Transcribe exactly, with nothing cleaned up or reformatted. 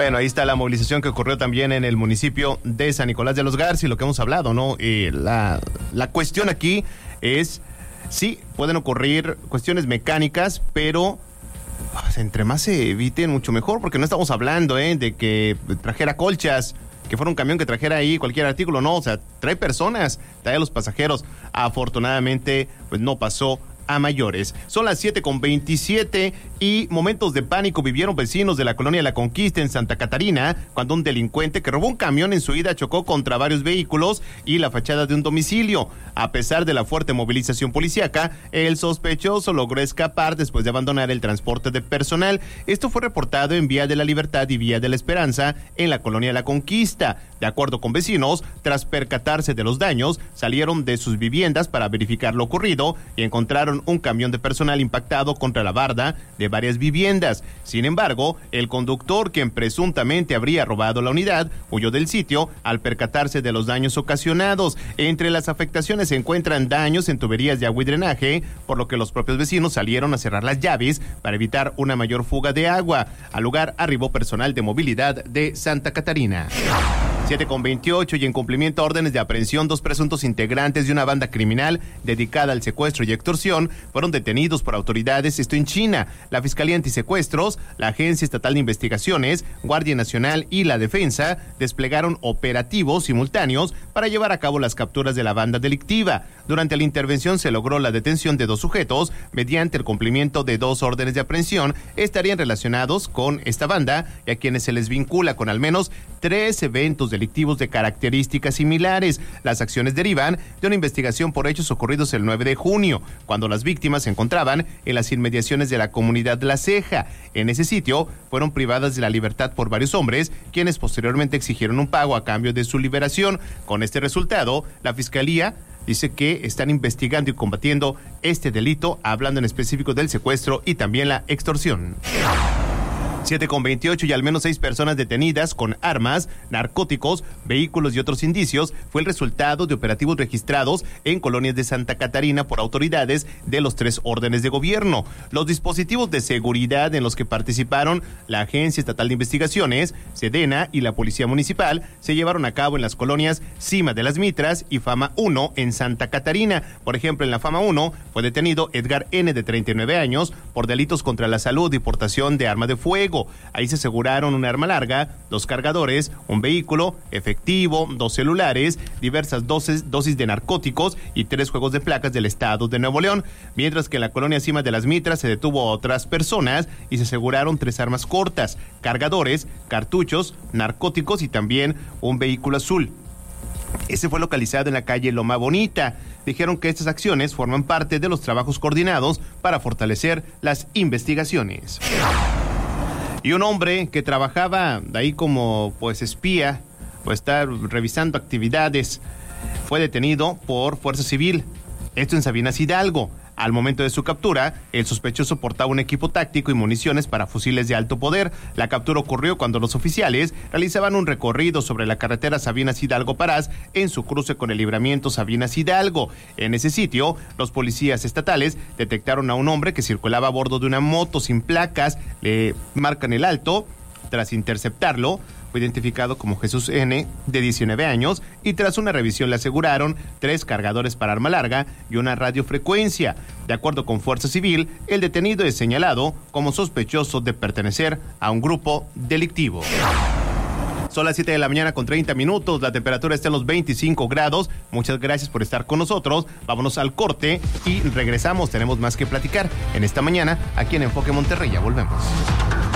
Bueno, ahí está la movilización que ocurrió también en el municipio de San Nicolás de los Garza y lo que hemos hablado, ¿no? Eh, la, la cuestión aquí es, sí, pueden ocurrir cuestiones mecánicas, pero pues, entre más se eviten, mucho mejor, porque no estamos hablando, ¿eh? De que trajera colchas, que fuera un camión que trajera ahí cualquier artículo, no, o sea, trae personas, trae a los pasajeros. Afortunadamente, pues no pasó a mayores. Son las siete con veintisiete y momentos de pánico vivieron vecinos de la colonia La Conquista en Santa Catarina cuando un delincuente que robó un camión en su ida chocó contra varios vehículos y la fachada de un domicilio. A pesar de la fuerte movilización policíaca, el sospechoso logró escapar después de abandonar el transporte de personal. Esto fue reportado en Vía de la Libertad y Vía de la Esperanza en la colonia La Conquista. De acuerdo con vecinos, tras percatarse de los daños, salieron de sus viviendas para verificar lo ocurrido y encontraron un camión de personal impactado contra la barda de varias viviendas. Sin embargo, el conductor, quien presuntamente habría robado la unidad, huyó del sitio al percatarse de los daños ocasionados. Entre las afectaciones se encuentran daños en tuberías de agua y drenaje, por lo que los propios vecinos salieron a cerrar las llaves para evitar una mayor fuga de agua. Al lugar arribó personal de movilidad de Santa Catarina. siete con veintiocho y en cumplimiento a órdenes de aprehensión, dos presuntos integrantes de una banda criminal dedicada al secuestro y extorsión fueron detenidos por autoridades, esto en China. La Fiscalía Antisecuestros, la Agencia Estatal de Investigaciones, Guardia Nacional y la Defensa desplegaron operativos simultáneos para llevar a cabo las capturas de la banda delictiva. Durante la intervención se logró la detención de dos sujetos mediante el cumplimiento de dos órdenes de aprehensión. Estarían relacionados con esta banda y a quienes se les vincula con al menos tres eventos delictivos de características similares. Las acciones derivan de una investigación por hechos ocurridos el nueve de junio, cuando las víctimas se encontraban en las inmediaciones de la comunidad La Ceja. En ese sitio fueron privadas de la libertad por varios hombres, quienes posteriormente exigieron un pago a cambio de su liberación. Con este resultado, la Fiscalía dice que están investigando y combatiendo este delito, hablando en específico del secuestro y también la extorsión. siete con veintiocho y al menos seis personas detenidas con armas, narcóticos, vehículos y otros indicios fue el resultado de operativos registrados en colonias de Santa Catarina por autoridades de los tres órdenes de gobierno. Los dispositivos de seguridad en los que participaron la Agencia Estatal de Investigaciones, Sedena y la Policía Municipal se llevaron a cabo en las colonias Cima de las Mitras y Fama uno en Santa Catarina. Por ejemplo, en la Fama uno fue detenido Edgar N., de treinta y nueve años, por delitos contra la salud y portación de arma de fuego. Ahí se aseguraron un arma larga, dos cargadores, un vehículo, efectivo, dos celulares, diversas dosis, dosis de narcóticos y tres juegos de placas del estado de Nuevo León. Mientras que en la colonia Cima de las Mitras se detuvo a otras personas y se aseguraron tres armas cortas, cargadores, cartuchos, narcóticos y también un vehículo azul. Ese fue localizado en la calle Loma Bonita. Dijeron que estas acciones forman parte de los trabajos coordinados para fortalecer las investigaciones. Y un hombre que trabajaba de ahí como pues espía o estar revisando actividades fue detenido por Fuerza Civil. Esto en Sabinas Hidalgo. Al momento de su captura, el sospechoso portaba un equipo táctico y municiones para fusiles de alto poder. La captura ocurrió cuando los oficiales realizaban un recorrido sobre la carretera Sabinas Hidalgo-Parás en su cruce con el libramiento Sabinas Hidalgo. En ese sitio, los policías estatales detectaron a un hombre que circulaba a bordo de una moto sin placas. Le marcan el alto. Tras interceptarlo, fue identificado como Jesús N., de diecinueve años, y tras una revisión le aseguraron tres cargadores para arma larga y una radiofrecuencia. De acuerdo con Fuerza Civil, el detenido es señalado como sospechoso de pertenecer a un grupo delictivo. Son las siete de la mañana con treinta minutos, la temperatura está en los veinticinco grados. Muchas gracias por estar con nosotros. Vámonos al corte y regresamos. Tenemos más que platicar en esta mañana aquí en Enfoque Monterrey. Ya volvemos.